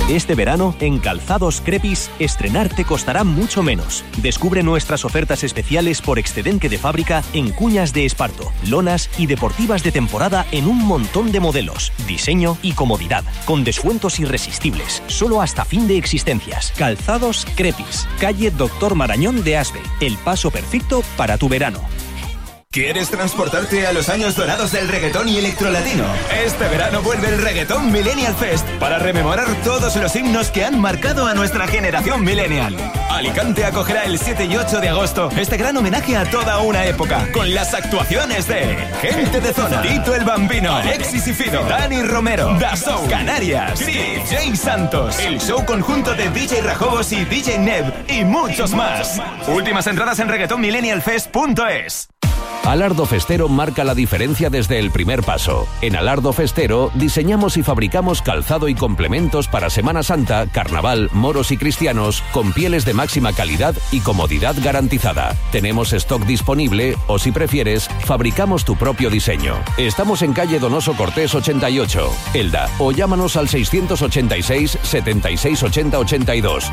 Este verano, en Calzados Crepis, estrenar te costará mucho menos. Descubre nuestras ofertas especiales por excedente de fábrica en cuñas de esparto, lonas y deportivas de temporada en un montón de modelos, diseño y comodidad, con descuentos irresistibles, solo hasta fin de existencias. Calzados Crepis, calle Doctor Marañón de Asbe, el paso perfecto para tu verano. ¿Quieres transportarte a los años dorados del reggaetón y electrolatino? Este verano vuelve el Reggaeton Millennial Fest para rememorar todos los himnos que han marcado a nuestra generación millennial. Alicante acogerá el 7 y 8 de agosto este gran homenaje a toda una época, con las actuaciones de Gente de Zona, Tito el Bambino, Alexis y Fido, Dani Romero, Da Show, Canarias, DJ Santos, el show conjunto de DJ Rajobos y DJ Neb y muchos más. Últimas entradas en reggaetonmillennialfest.es. Alardo Festero marca la diferencia desde el primer paso. En Alardo Festero diseñamos y fabricamos calzado y complementos para Semana Santa, Carnaval, moros y cristianos con pieles de máxima calidad y comodidad garantizada. Tenemos stock disponible o, si prefieres, fabricamos tu propio diseño. Estamos en calle Donoso Cortés 88, Elda, o llámanos al 686 76 80 82.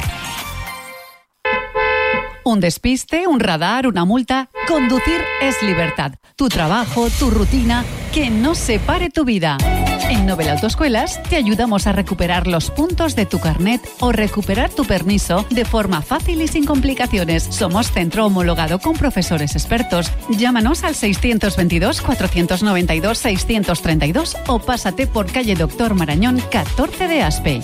Un despiste, un radar, una multa. Conducir es libertad. Tu trabajo, tu rutina, que no separe tu vida. En Nobel Autoescuelas te ayudamos a recuperar los puntos de tu carnet o recuperar tu permiso de forma fácil y sin complicaciones. Somos centro homologado con profesores expertos. Llámanos al 622 492 632 o pásate por calle Doctor Marañón 14 de Aspe.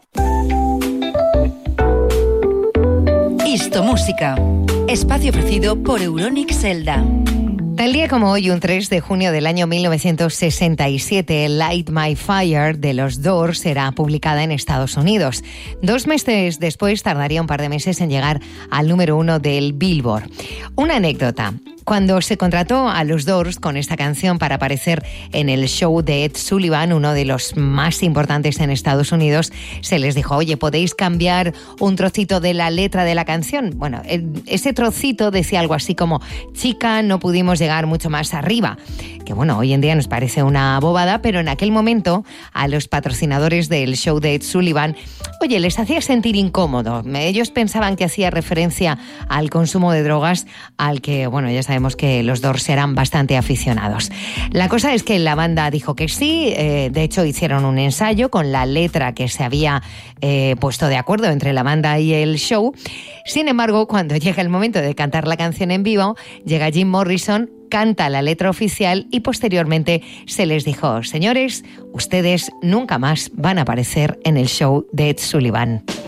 Isto Música, espacio ofrecido por Euronics Elda. Tal día como hoy, un 3 de junio del año 1967, Light My Fire de los Doors será publicada en Estados Unidos. 2 meses después tardaría un par de meses en llegar al número 1 del Billboard. Una anécdota. Cuando se contrató a los Doors con esta canción para aparecer en el show de Ed Sullivan, uno de los más importantes en Estados Unidos, se les dijo, oye, ¿podéis cambiar un trocito de la letra de la canción? Bueno, ese trocito decía algo así como, chica, no pudimos llegar mucho más arriba. Que bueno, hoy en día nos parece una bobada, pero en aquel momento a los patrocinadores del show de Ed Sullivan, oye, les hacía sentir incómodo. Ellos pensaban que hacía referencia al consumo de drogas, al que, bueno, ya sabemos que los Doors eran bastante aficionados. La cosa es que la banda dijo que sí, de hecho hicieron un ensayo con la letra que se había puesto de acuerdo entre la banda y el show. Sin embargo, cuando llega el momento de cantar la canción en vivo, llega Jim Morrison, canta la letra oficial y posteriormente se les dijo, señores, ustedes nunca más van a aparecer en el show de Ed Sullivan.